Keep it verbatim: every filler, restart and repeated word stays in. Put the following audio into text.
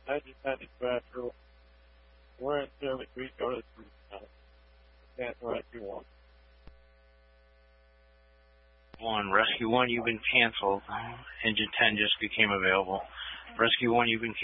I just had to crash through. We're in service. We go to uh, cancel Rescue One. One, Rescue One, you've been canceled. Engine ten just became available. Rescue One, you've been